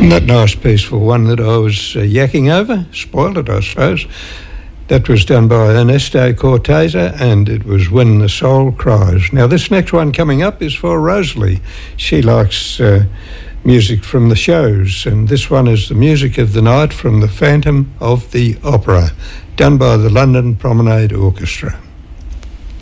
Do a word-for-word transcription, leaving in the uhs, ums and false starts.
That nice peaceful one that I was uh, yakking over, spoiled it I suppose. That was done by Ernesto Corteza, and it was When the Soul Cries. Now this next one coming up is for Rosalie. She likes uh, music from the shows, and this one is the music of the night from The Phantom of the Opera, done by the London Promenade Orchestra.